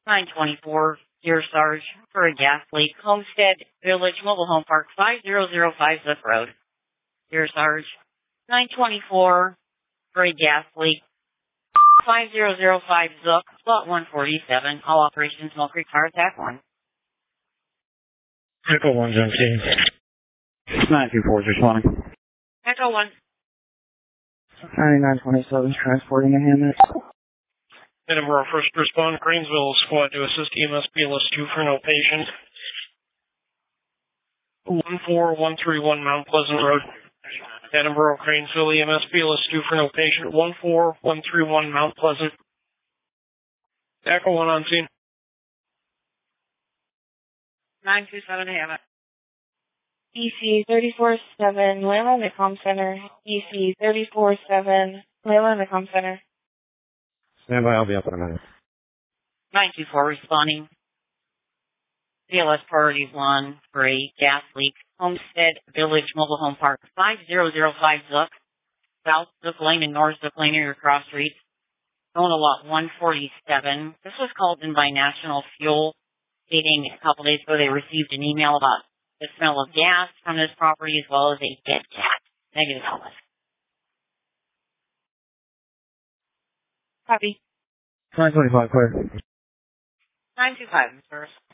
924, Dear Sarge, for a gas leak, Homestead Village Mobile Home Park, 5005 Zip Road. Dear Sarge, 924, for a gas leak, 5005 Zook, Slot 147, all operations, Mill Creek Fire Attack 1. Echo 1, Jump Team. 924 is responding. Echo 1. 9927 transporting a Hammett. Edinburgh First Respond, Greensville Squad to assist EMS BLS 2 for no patient. 14131 Mount Pleasant Road. Edinburgh Cranesville EMS BLS 2 for no patient. 14131 Mount Pleasant. Echo 1 on scene. 927 Hammett. EC 34-7, Layla in the comm center. EC 34-7, Layla in the comm center. Stand by, I'll be up in a minute. 924 responding. BLS Priority 1 for a gas leak, Homestead Village Mobile Home Park, 5005 Zook, South Zook Lane and North Zook Lane near Cross Street, zone lot 147. This was called in by National Fuel, stating a couple days ago they received an email about the smell of gas from this property as well as a dead cat. Negative Elvis. Copy. 925, clear. 925, Mr.